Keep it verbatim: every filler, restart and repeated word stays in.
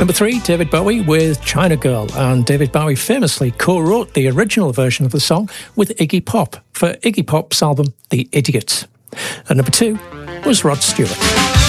Number three, David Bowie with China Girl. And David Bowie famously co-wrote the original version of the song with Iggy Pop for Iggy Pop's album The Idiots. And number two was Rod Stewart.